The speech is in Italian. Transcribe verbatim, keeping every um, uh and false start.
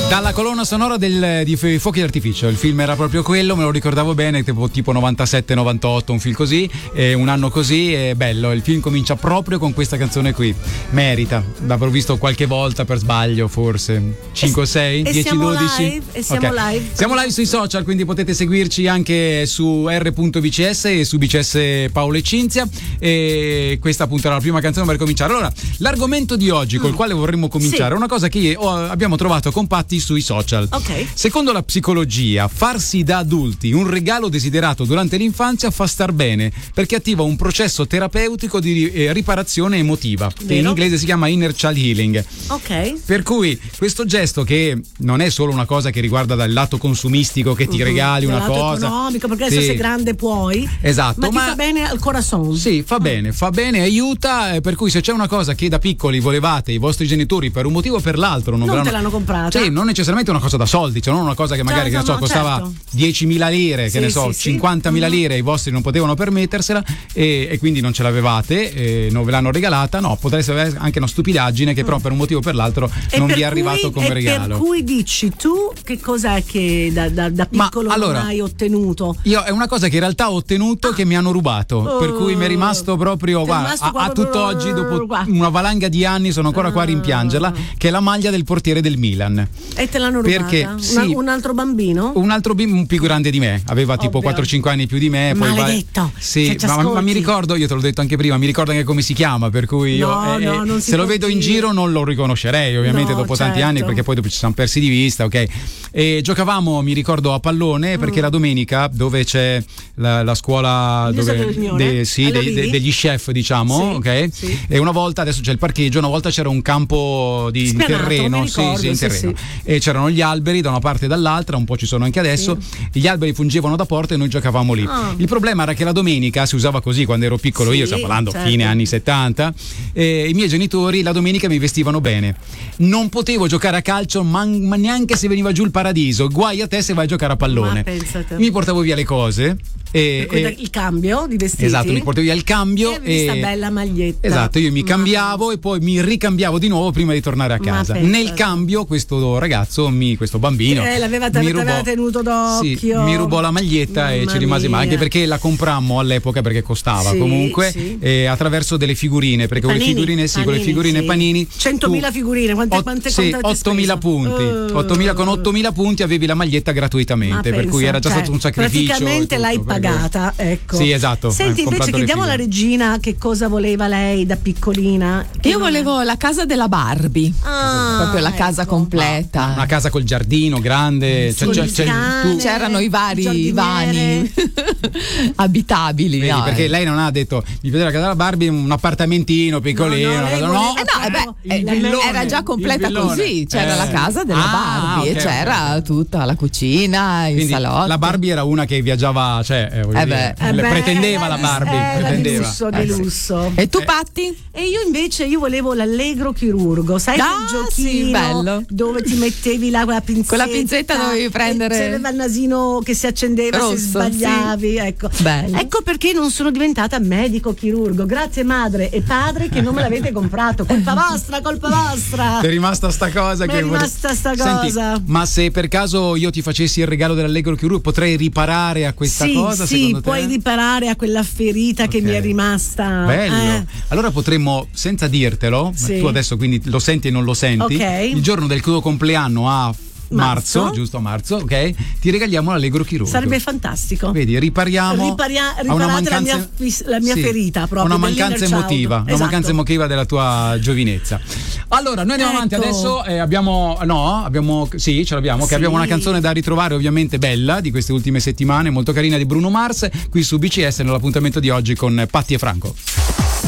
Dalla colonna sonora del, di Fuochi d'artificio, il film era proprio quello, me lo ricordavo bene, tipo, tipo novantasette novantotto, un film così, eh, un anno così, è bello, il film comincia proprio con questa canzone qui, merita, l'avrò visto qualche volta per sbaglio forse, cinque sei, dieci dodici. Live, e siamo okay. live. Siamo live sui social, quindi potete seguirci anche su r punto v c s e su B C S Paolo e Cinzia, e questa appunto era la prima canzone per cominciare. Allora, l'argomento di oggi col mm. quale vorremmo cominciare sì. è una cosa che io, oh, abbiamo trovato compatti sui social. Okay. Secondo la psicologia, farsi da adulti un regalo desiderato durante l'infanzia fa star bene perché attiva un processo terapeutico di eh, riparazione emotiva, Vero? che in inglese si chiama inner child healing. Ok. Per cui questo gesto, che non è solo una cosa che riguarda dal lato consumistico, che ti uh-huh. regali una lato cosa economico, perché sì. adesso sei grande puoi. Esatto, ma ti ma fa bene al corazon. Sì, fa mm. bene, fa bene, aiuta, eh, per cui se c'è una cosa che da piccoli volevate i vostri genitori per un motivo o per l'altro non, non ve te l'hanno comprata. Sì, non necessariamente una cosa da soldi, cioè non una cosa che magari certo, che ne so, no, costava certo. diecimila lire, sì, che ne so, sì, cinquantamila sì. lire, i vostri non potevano permettersela e, e quindi non ce l'avevate, e non ve l'hanno regalata. No, potrebbe essere anche una stupidaggine che però per un motivo o per l'altro e non per vi è arrivato cui, come e regalo. Per cui dici tu che cos'è che da, da, da piccolo Ma, allora, non hai ottenuto? Io è una cosa che in realtà ho ottenuto ah. che mi hanno rubato, oh. per cui mi è rimasto proprio Ti guarda, rimasto a, a tutt'oggi dopo qua. una valanga di anni sono ancora ah. qua a rimpiangerla, che è la maglia del portiere del Milan. E te l'hanno rubata? Perché Una, sì, un altro bambino? Un altro bimbo un più grande di me, aveva tipo Ovvio. quattro cinque anni più di me. Poi Maledetto. Va, sì, ma, ma mi ricordo, io te l'ho detto anche prima, mi ricordo anche come si chiama, per cui io no, eh, no, non se lo vedo in giro non lo riconoscerei, ovviamente no, dopo certo. tanti anni, perché poi dopo ci siamo persi di vista, ok? E giocavamo, mi ricordo, a pallone, perché mm. la domenica, dove c'è la, la scuola dove, de, sì, dei, de, degli chef, diciamo, sì, ok? Sì. E una volta, adesso c'è il parcheggio, una volta c'era un campo di, di terreno, ricordo, sì, sì, in sì, terreno. Sì. E c'erano gli alberi da una parte e dall'altra, un po' ci sono anche adesso. Sì. Gli alberi fungevano da porta e noi giocavamo lì. Oh. Il problema era che la domenica si usava così quando ero piccolo, sì, io stiamo parlando certo. fine anni settanta, e i miei genitori la domenica mi vestivano bene. Non potevo giocare a calcio, ma, ma neanche se veniva giù il paradiso. Guai a te se vai a giocare a pallone. Mi portavo via le cose. E, e, il cambio di vestiti. Esatto, mi portavo via il cambio e questa bella maglietta. Esatto, io mi cambiavo ma... e poi mi ricambiavo di nuovo prima di tornare a casa. Nel cambio questo ragazzo, mi, questo bambino eh, l'aveva, mi rubò, tenuto d'occhio. Sì, mi rubò la maglietta Mamma e ci rimase male, anche perché la comprammo all'epoca perché costava sì, comunque sì. Eh, attraverso delle figurine, perché panini, con le figurine sì, panini, con le figurine sì. panini centomila figurine, quante, quante sì, ottomila punti. Uh, ottomila con ottomila punti avevi la maglietta gratuitamente, per cui era già cioè, stato un sacrificio. Praticamente l'hai perché... pagata, ecco. Sì, esatto. Senti, invece chiediamo alla regina che cosa voleva lei da piccolina. Che Io volevo la casa della Barbie, ah, proprio la ecco. casa completa. Una casa col giardino grande, sì, cioè, cioè, tu... c'erano i vari vani abitabili. Vedi, no, perché eh. lei non ha detto mi piace la casa della Barbie, un appartamentino piccolino, no, no, casa, no, no, eh no eh beh, villone, era già completa così, c'era eh. la casa della ah, Barbie okay, e c'era okay. tutta la cucina, il Quindi, salotto. la Barbie era una che viaggiava, cioè eh, eh beh, dire, le pretendeva eh, la Barbie, eh, pretendeva. Di lusso, di eh, lusso. Sì. E tu Patti? E io invece io volevo l'allegro chirurgo, sai ah, quel giochino sì, bello. dove ti mettevi la quella pinzetta, con la pinzetta dovevi prendere, c'era il nasino che si accendeva rosso, se sbagliavi, sì. ecco. Bello. Ecco perché non sono diventata medico chirurgo, grazie madre e padre che non me l'avete comprato, colpa vostra, colpa vostra. Ti è rimasta sta cosa, mi che è rimasta sta Senti, cosa. Ma se per caso io ti facessi il regalo dell'allegro chirurgo, potrei riparare a questa sì, cosa? Sì, secondo puoi te? riparare a quella ferita okay. che mi è rimasta. Bello. Eh. Allora potremmo, senza dirtelo, sì. tu adesso quindi lo senti e non lo senti, okay. il giorno del tuo compleanno a Marzo, marzo, giusto a marzo, ok? Ti regaliamo l'allegro chirurgo. Sarebbe fantastico. Vedi, ripariamo Riparia, a una mancanza, la mia, fis, la mia sì, ferita proprio. Una mancanza emotiva, esatto. una mancanza emotiva della tua giovinezza. Allora, noi andiamo ecco. avanti adesso. Eh, abbiamo, no, abbiamo, sì, ce l'abbiamo. Sì. Che abbiamo una canzone da ritrovare, ovviamente bella, di queste ultime settimane, molto carina, di Bruno Mars, qui su B C S, nell'appuntamento di oggi con Patti e Franco.